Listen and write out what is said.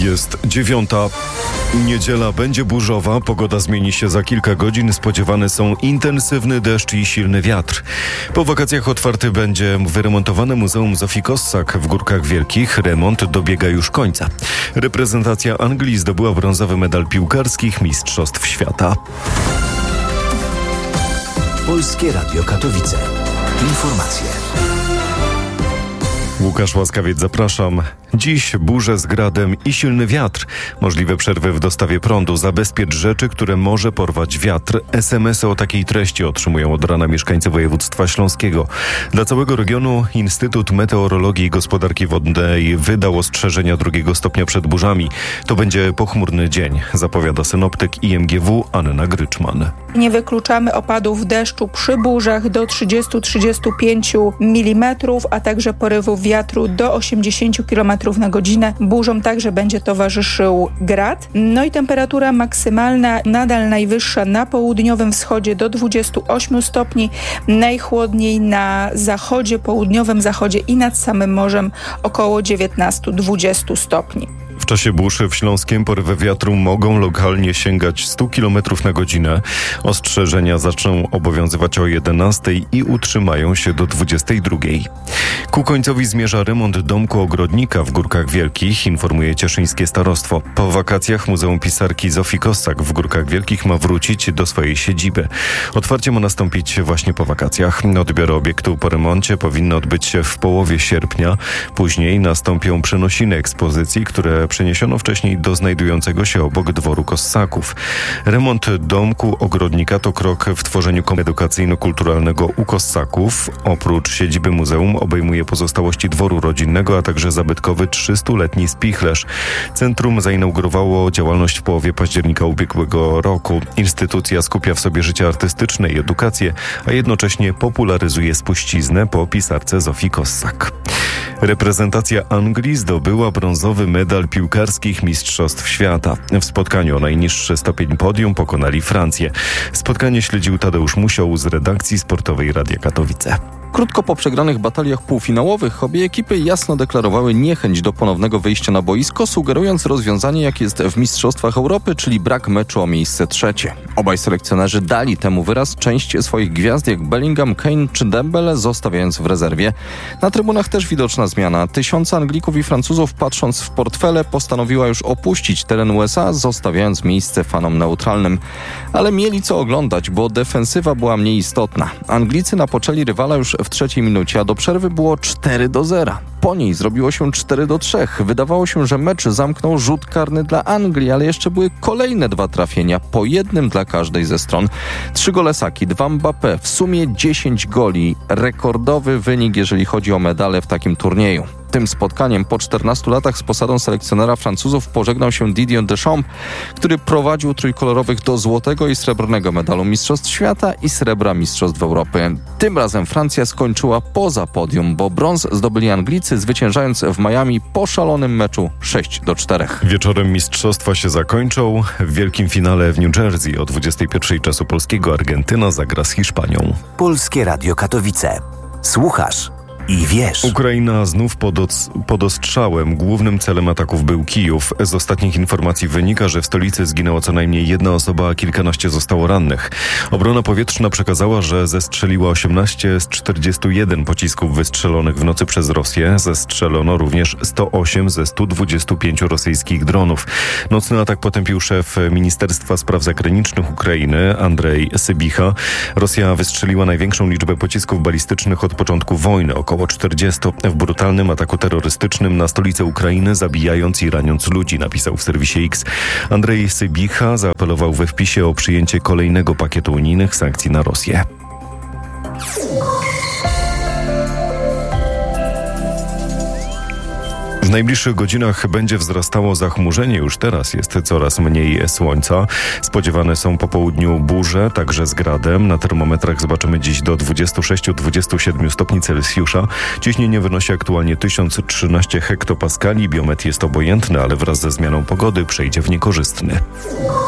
Jest 9. Niedziela będzie burzowa, pogoda zmieni się za kilka godzin. Spodziewane są intensywny deszcz i silny wiatr. Po wakacjach otwarty będzie wyremontowane Muzeum Zofii Kossak w Górkach Wielkich. Remont dobiega już końca. Reprezentacja Anglii zdobyła brązowy medal piłkarskich Mistrzostw Świata. Polskie Radio Katowice. Informacje. Łukasz Łaskawiec, zapraszam. Dziś burze z gradem i silny wiatr. Możliwe przerwy w dostawie prądu. Zabezpiecz rzeczy, które może porwać wiatr. SMS-y o takiej treści otrzymują od rana mieszkańcy województwa śląskiego. Dla całego regionu Instytut Meteorologii i Gospodarki Wodnej wydał ostrzeżenia 2 stopnia przed burzami. To będzie pochmurny dzień, zapowiada synoptyk IMGW Anna Gryczman. Nie wykluczamy opadów deszczu przy burzach do 30-35 mm, a także porywów wiatru do 80 km na godzinę. Burzom także będzie towarzyszył grad. No i temperatura maksymalna nadal najwyższa na południowym wschodzie do 28 stopni. Najchłodniej na zachodzie, południowym zachodzie i nad samym morzem około 19-20 stopni. W czasie burzy w Śląskiem porywy wiatru mogą lokalnie sięgać 100 km na godzinę. Ostrzeżenia zaczną obowiązywać o 11 i utrzymają się do 22. Ku końcowi zmierza remont domku ogrodnika w Górkach Wielkich, informuje cieszyńskie starostwo. Po wakacjach Muzeum Pisarki Zofii Kossak w Górkach Wielkich ma wrócić do swojej siedziby. Otwarcie ma nastąpić właśnie po wakacjach. Odbiory obiektu po remoncie powinny odbyć się w połowie sierpnia. Później nastąpią przenosiny ekspozycji, które przeniesiono wcześniej do znajdującego się obok dworu Kossaków. Remont domku ogrodnika to krok w tworzeniu edukacyjno-kulturalnego u Kossaków. Oprócz siedziby muzeum obejmuje pozostałości dworu rodzinnego, a także zabytkowy 300-letni spichlerz. Centrum zainaugurowało działalność w połowie października ubiegłego roku. Instytucja skupia w sobie życie artystyczne i edukację, a jednocześnie popularyzuje spuściznę po pisarce Zofii Kossak. Reprezentacja Anglii zdobyła brązowy medal piłkarskich Mistrzostw Świata. W spotkaniu o najniższy stopień podium pokonali Francję. Spotkanie śledził Tadeusz Musioł z redakcji sportowej Radia Katowice. Krótko po przegranych bataliach półfinałowych obie ekipy jasno deklarowały niechęć do ponownego wyjścia na boisko, sugerując rozwiązanie, jak jest w Mistrzostwach Europy, czyli brak meczu o miejsce trzecie. Obaj selekcjonerzy dali temu wyraz, część swoich gwiazd jak Bellingham, Kane czy Dembele zostawiając w rezerwie. Na trybunach też widoczna zmiana. Tysiące Anglików i Francuzów, patrząc w portfele, postanowiła już opuścić teren USA, zostawiając miejsce fanom neutralnym. Ale mieli co oglądać, bo defensywa była mniej istotna. Anglicy napoczęli rywala już w 3 minucie, a do przerwy było 4-0. Po niej zrobiło się 4-3. Wydawało się, że mecz zamknął rzut karny dla Anglii, ale jeszcze były kolejne 2 trafienia, po jednym dla każdej ze stron. 3 gole Saki, 2 Mbappé, w sumie 10 goli. Rekordowy wynik, jeżeli chodzi o medale w takim turnieju. Tym spotkaniem po 14 latach z posadą selekcjonera Francuzów pożegnał się Didier Deschamps, który prowadził trójkolorowych do złotego i srebrnego medalu Mistrzostw Świata i srebra Mistrzostw Europy. Tym razem Francja skończyła poza podium, bo brąz zdobyli Anglicy, zwyciężając w Miami po szalonym meczu 6-4. Wieczorem mistrzostwa się zakończą. W wielkim finale w New Jersey o 21 czasu polskiego Argentyna zagra z Hiszpanią. Polskie Radio Katowice. Słuchasz i wiesz. Ukraina znów pod ostrzałem. Głównym celem ataków był Kijów. Z ostatnich informacji wynika, że w stolicy zginęła co najmniej 1 osoba, a kilkanaście zostało rannych. Obrona powietrzna przekazała, że zestrzeliła 18 z 41 pocisków wystrzelonych w nocy przez Rosję. Zestrzelono również 108 ze 125 rosyjskich dronów. Nocny atak potępił szef Ministerstwa Spraw Zagranicznych Ukrainy, Andrzej Sybicha. Rosja wystrzeliła największą liczbę pocisków balistycznych od początku wojny, około 40 w brutalnym ataku terrorystycznym na stolicę Ukrainy, zabijając i raniąc ludzi, napisał w serwisie X. Andrzej Sybicha zaapelował we wpisie o przyjęcie kolejnego pakietu unijnych sankcji na Rosję. W najbliższych godzinach będzie wzrastało zachmurzenie. Już teraz jest coraz mniej słońca. Spodziewane są po południu burze, także z gradem. Na termometrach zobaczymy dziś do 26-27 stopni Celsjusza. Ciśnienie wynosi aktualnie 1013 hektopaskali. Biometr jest obojętny, ale wraz ze zmianą pogody przejdzie w niekorzystny.